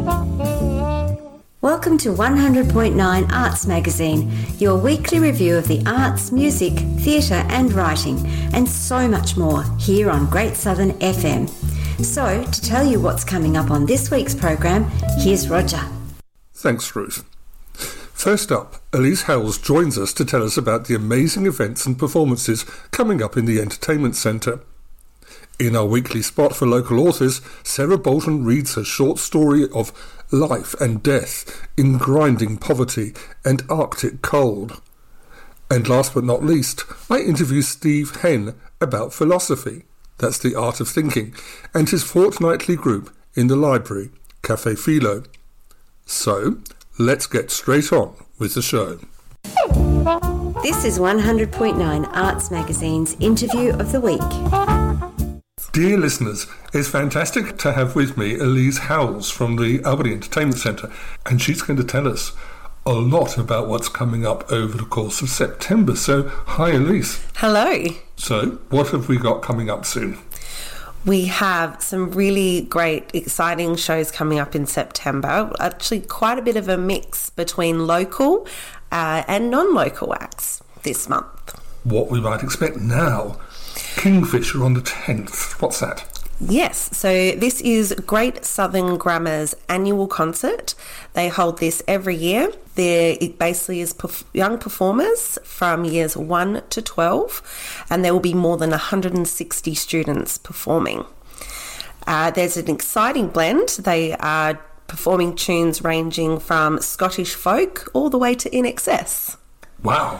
Welcome to 100.9 Arts Magazine, your weekly review of the arts, music, theatre and writing, and so much more here on Great Southern FM. So, to tell you what's coming up on this week's program, here's Roger. Thanks, Ruth. First up, Elise Howells joins us to tell us about the amazing events and performances coming up in the Entertainment Centre. In our weekly spot for local authors, Sarah Bolton reads her short story of life and death in grinding poverty and Arctic cold. And last but not least, I interview Steve Henn about philosophy, that's the art of thinking, and his fortnightly group in the library, Café Philo. So, let's get straight on with the show. This is 100.9 Arts Magazine's Interview of the Week. Dear listeners, it's fantastic to have with me Elise Howells from the Albany Entertainment Centre, and she's going to tell us a lot about what's coming up over the course of September. So, hi Elise. Hello. So, what have we got coming up soon? We have some really great, exciting shows coming up in September. Actually, quite a bit of a mix between local and non-local acts this month. What we might expect now. Kingfisher on the 10th. What's that? Yes, so this is Great Southern Grammar's annual concert. They hold this every year. It basically is young performers from years 1 to 12, and there will be more than 160 students performing. There's an exciting blend. They are performing tunes ranging from Scottish folk all the way to INXS. Wow.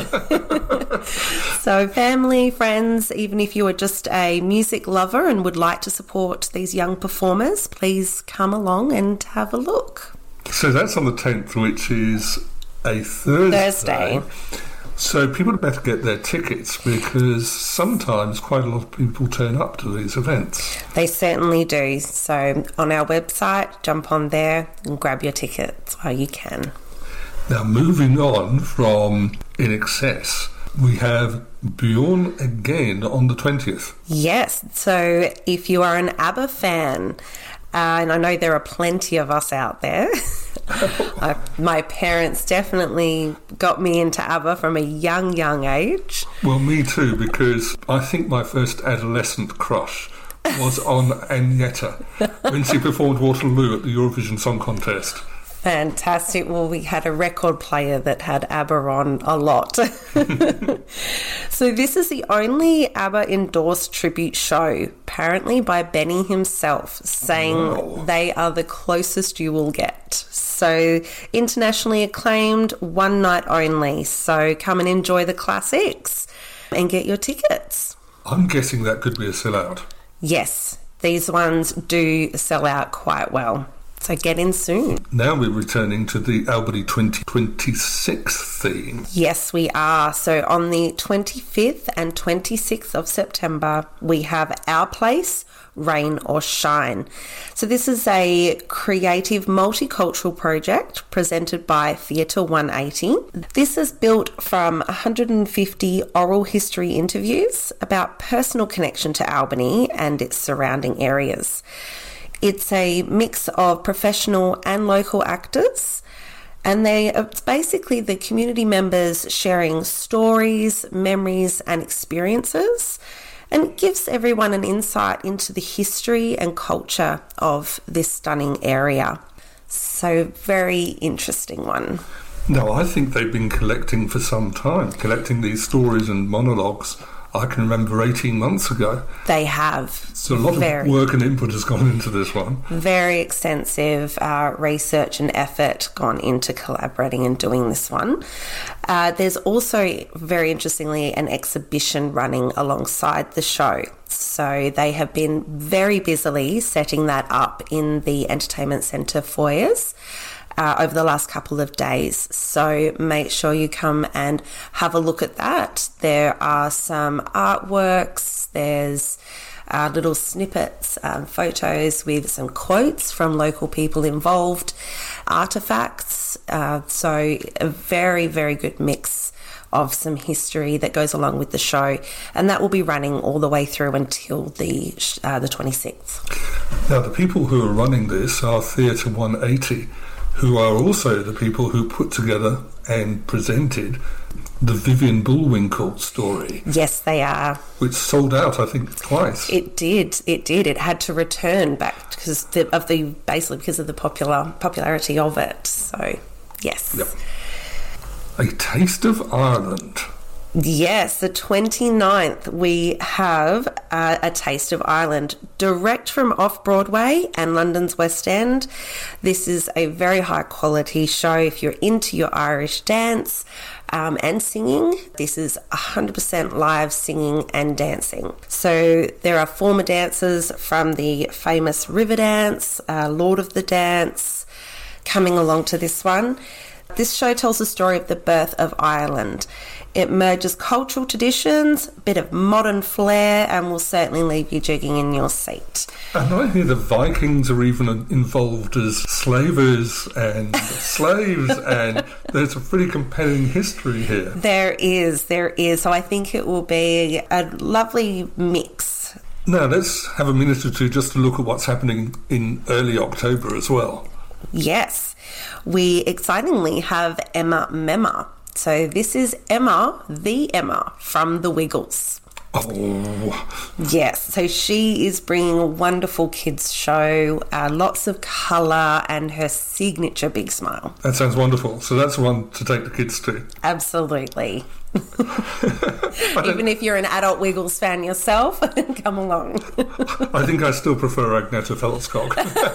So family, friends, even if you are just a music lover and would like to support these young performers, please come along and have a look. So that's on the 10th, which is a Thursday. So people better get their tickets because sometimes quite a lot of people turn up to these events. They certainly do. So on our website, jump on there and grab your tickets while you can. Now, moving on from INXS, we have Bjorn again on the 20th. Yes, so if you are an ABBA fan, and I know there are plenty of us out there, my parents definitely got me into ABBA from a young age. Well, me too, because I think my first adolescent crush was on Agneta when she performed Waterloo at the Eurovision Song Contest. Fantastic. Well, we had a record player that had ABBA on a lot. So this is the only ABBA endorsed tribute show, apparently by Benny himself, saying They are the closest you will get. So internationally acclaimed, one night only. So come and enjoy the classics and get your tickets. I'm guessing that could be a sellout. Yes, these ones do sell out quite well. So get in soon. Now we're returning to the Albany 2026 theme. Yes, we are. So on the 25th and 26th of September, we have Our Place, Rain or Shine. So this is a creative multicultural project presented by Theatre 180. This is built from 150 oral history interviews about personal connection to Albany and its surrounding areas. It's a mix of professional and local actors, and it's basically the community members sharing stories, memories and experiences, and it gives everyone an insight into the history and culture of this stunning area. So very interesting one. No, I think they've been collecting for some time, collecting these stories and monologues. I can remember 18 months ago. They have. So a lot of work and input has gone into this one. Very extensive research and effort gone into collaborating and doing this one. There's also, very interestingly, an exhibition running alongside the show. So they have been very busily setting that up in the Entertainment Centre foyers over the last couple of days. So make sure you come and have a look at that. There are some artworks, there's little snippets, photos with some quotes from local people involved, artefacts. So a very, very good mix of some history that goes along with the show, and that will be running all the way through until the 26th. Now, the people who are running this are Theatre 180, who are also the people who put together and presented the Vivian Bullwinkle story. Yes, they are. Which sold out, I think, twice. It did. It had to return back because of the popularity of it. So, yes. Yep. A Taste of Ireland. Yes, the 29th we have A Taste of Ireland, direct from Off-Broadway and London's West End. This is a very high quality show if you're into your Irish dance and singing. This is 100% live singing and dancing. So there are former dancers from the famous Riverdance, Lord of the Dance, coming along to this one. This show tells the story of the birth of Ireland. It merges cultural traditions, a bit of modern flair, and will certainly leave you jigging in your seat. And I hear the Vikings are even involved as slavers and slaves, and there's a pretty compelling history here. There is. So I think it will be a lovely mix. Now, let's have a minute or two just to look at what's happening in early October as well. Yes. We excitingly have Emma Memma. So this is Emma, the Emma from The Wiggles. Oh. Yes, so she is bringing a wonderful kids show, lots of colour and her signature big smile. That sounds wonderful. So that's one to take the kids to. Absolutely. Even if you're an adult Wiggles fan yourself, come along. I think I still prefer Agneta Feltskog.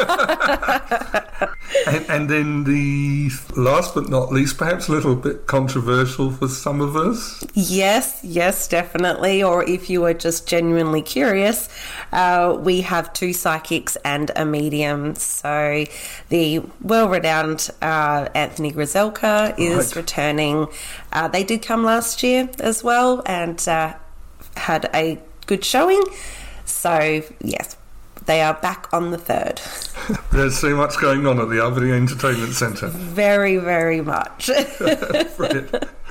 and then the last but not least, perhaps a little bit controversial for some of us. Yes, definitely. Or if you are just genuinely curious, we have two psychics and a medium. So the well-renowned Anthony Grzelka is returning. They did come last year as well and had a good showing. So, yes, they are back on the 3rd. There's so much going on at the Albany Entertainment Centre. Very, very much. Brilliant.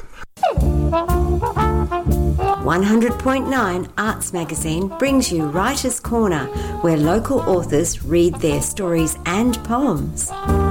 100.9 Arts Magazine brings you Writer's Corner, where local authors read their stories and poems.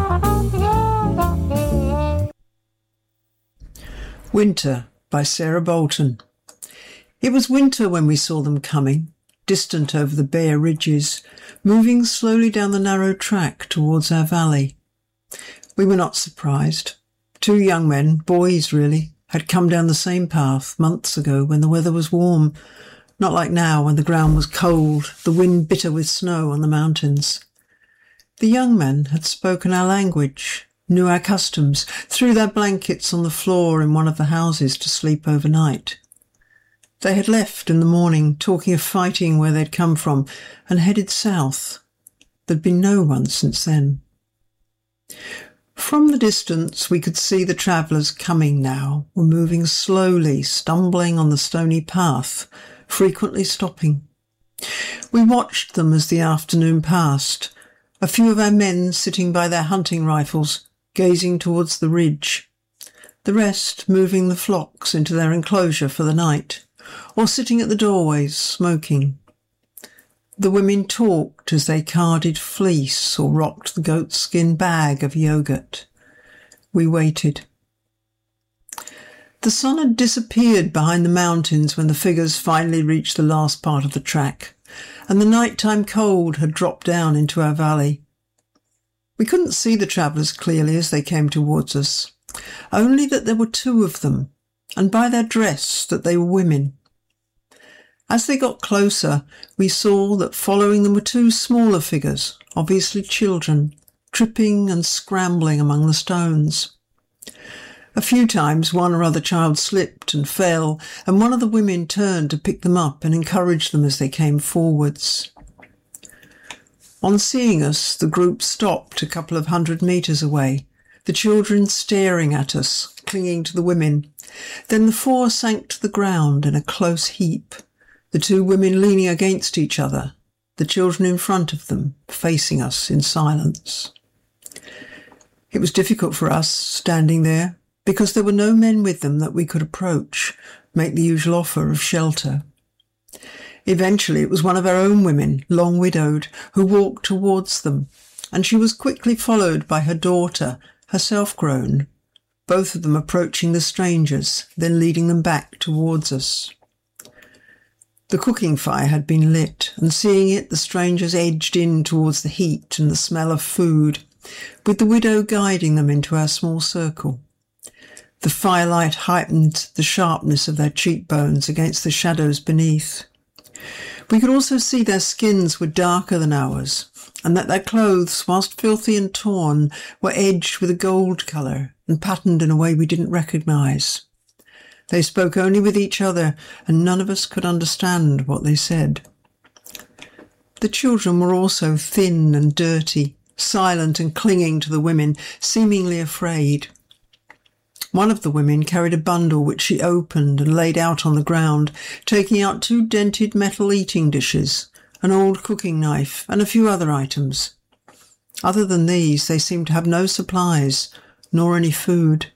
Winter by Sarah Bolton. It was winter when we saw them coming, distant over the bare ridges, moving slowly down the narrow track towards our valley. We were not surprised. Two young men, boys really, had come down the same path months ago when the weather was warm, not like now when the ground was cold, the wind bitter with snow on the mountains. The young men had spoken our language, knew our customs, threw their blankets on the floor in one of the houses to sleep overnight. They had left in the morning, talking of fighting where they'd come from, and headed south. There'd been no one since then. From the distance, we could see the travellers coming now, were moving slowly, stumbling on the stony path, frequently stopping. We watched them as the afternoon passed, a few of our men sitting by their hunting rifles, gazing towards the ridge, the rest moving the flocks into their enclosure for the night, or sitting at the doorways smoking. The women talked as they carded fleece or rocked the goatskin bag of yoghurt. We waited. The sun had disappeared behind the mountains when the figures finally reached the last part of the track, and the nighttime cold had dropped down into our valley. We couldn't see the travellers clearly as they came towards us, only that there were two of them, and by their dress that they were women. As they got closer, we saw that following them were two smaller figures, obviously children, tripping and scrambling among the stones. A few times one or other child slipped and fell, and one of the women turned to pick them up and encourage them as they came forwards. On seeing us, the group stopped a couple of 100 metres away, the children staring at us, clinging to the women. Then the four sank to the ground in a close heap, the two women leaning against each other, the children in front of them, facing us in silence. It was difficult for us, standing there, because there were no men with them that we could approach, make the usual offer of shelter. Eventually it was one of our own women, long widowed, who walked towards them, and she was quickly followed by her daughter, herself grown, both of them approaching the strangers, then leading them back towards us. The cooking fire had been lit, and seeing it, the strangers edged in towards the heat and the smell of food, with the widow guiding them into our small circle. The firelight heightened the sharpness of their cheekbones against the shadows beneath. We could also see their skins were darker than ours, and that their clothes, whilst filthy and torn, were edged with a gold colour and patterned in a way we didn't recognise. They spoke only with each other, and none of us could understand what they said. The children were also thin and dirty, silent and clinging to the women, seemingly afraid. One of the women carried a bundle which she opened and laid out on the ground, taking out 2 dented metal eating dishes, an old cooking knife, and a few other items. Other than these, they seemed to have no supplies, nor any food.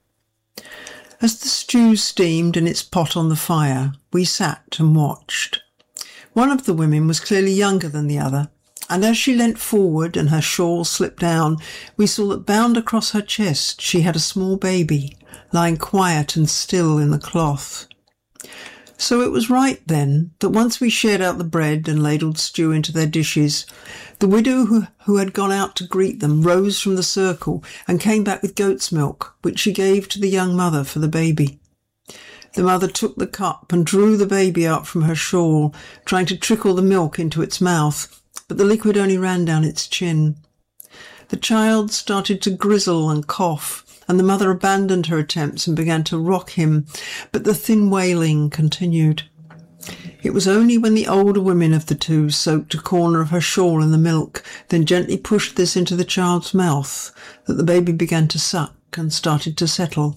As the stew steamed in its pot on the fire, we sat and watched. One of the women was clearly younger than the other, and as she leant forward and her shawl slipped down, we saw that bound across her chest she had a small baby, lying quiet and still in the cloth. So it was right, then, that once we shared out the bread and ladled stew into their dishes, the widow who had gone out to greet them rose from the circle and came back with goat's milk, which she gave to the young mother for the baby. The mother took the cup and drew the baby out from her shawl, trying to trickle the milk into its mouth, but the liquid only ran down its chin. The child started to grizzle and cough, and the mother abandoned her attempts and began to rock him, but the thin wailing continued. It was only when the older women of the two soaked a corner of her shawl in the milk, then gently pushed this into the child's mouth, that the baby began to suck and started to settle.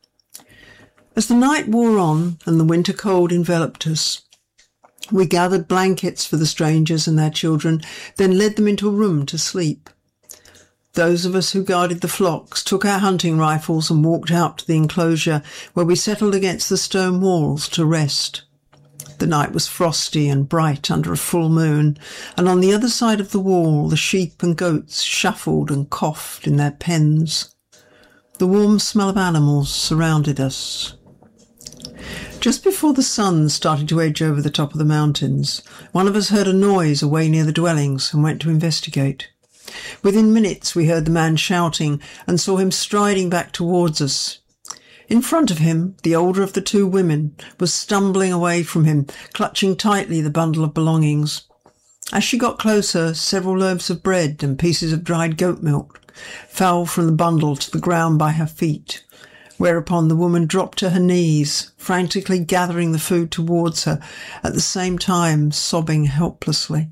As the night wore on and the winter cold enveloped us, we gathered blankets for the strangers and their children, then led them into a room to sleep. Those of us who guarded the flocks took our hunting rifles and walked out to the enclosure, where we settled against the stone walls to rest. The night was frosty and bright under a full moon, and on the other side of the wall the sheep and goats shuffled and coughed in their pens. The warm smell of animals surrounded us. Just before the sun started to edge over the top of the mountains, one of us heard a noise away near the dwellings and went to investigate. Within minutes we heard the man shouting and saw him striding back towards us. In front of him, the older of the two women was stumbling away from him, clutching tightly the bundle of belongings. As she got closer, several loaves of bread and pieces of dried goat milk fell from the bundle to the ground by her feet, whereupon the woman dropped to her knees, frantically gathering the food towards her, at the same time sobbing helplessly.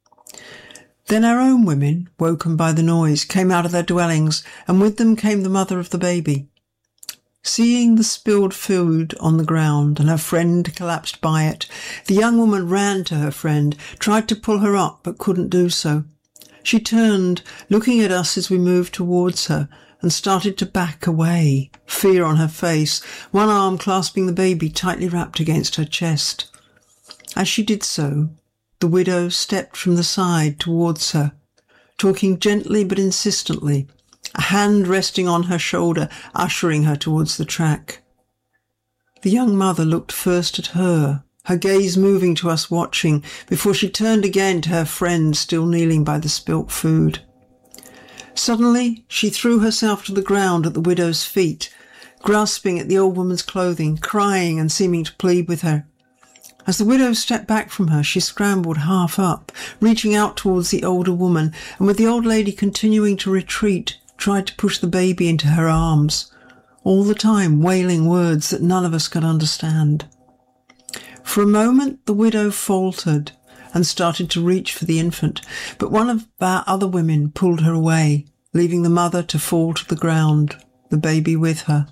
Then our own women, woken by the noise, came out of their dwellings, and with them came the mother of the baby. Seeing the spilled food on the ground and her friend collapsed by it, the young woman ran to her friend, tried to pull her up, but couldn't do so. She turned, looking at us as we moved towards her, and started to back away, fear on her face, one arm clasping the baby tightly wrapped against her chest. As she did so, the widow stepped from the side towards her, talking gently but insistently, a hand resting on her shoulder, ushering her towards the track. The young mother looked first at her, her gaze moving to us watching, before she turned again to her friend still kneeling by the spilt food. Suddenly she threw herself to the ground at the widow's feet, grasping at the old woman's clothing, crying and seeming to plead with her. As the widow stepped back from her, she scrambled half up, reaching out towards the older woman, and with the old lady continuing to retreat, tried to push the baby into her arms, all the time wailing words that none of us could understand. For a moment the widow faltered and started to reach for the infant, but one of our other women pulled her away, leaving the mother to fall to the ground, the baby with her.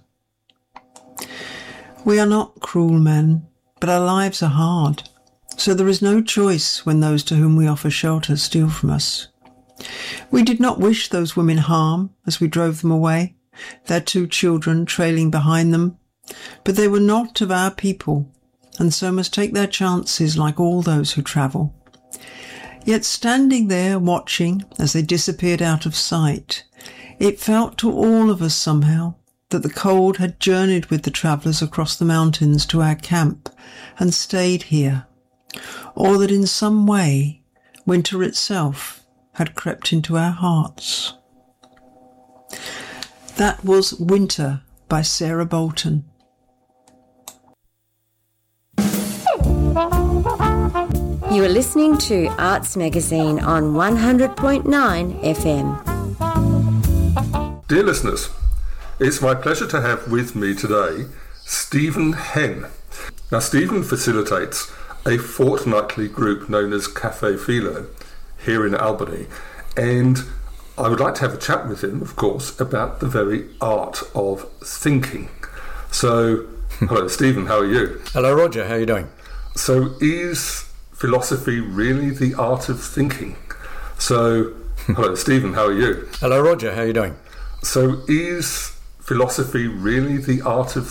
We are not cruel men, but our lives are hard, so there is no choice when those to whom we offer shelter steal from us. We did not wish those women harm as we drove them away, their 2 children trailing behind them, but they were not of our people, and so must take their chances like all those who travel. Yet standing there watching as they disappeared out of sight, it felt to all of us somehow that the cold had journeyed with the travellers across the mountains to our camp and stayed here, or that in some way winter itself had crept into our hearts. That was Winter by Sarah Bolton. You are listening to Arts Magazine on 100.9 FM. Dear listeners, it's my pleasure to have with me today Stephen Henn. Now, Stephen facilitates a fortnightly group known as Café Philo here in Albany, and I would like to have a chat with him, of course, about the very art of thinking. So, hello Stephen, how are you? Hello Roger, how are you doing? So, is philosophy really the art of thinking? So, hello Stephen, how are you? Hello Roger, how are you doing? So, is philosophy really the art of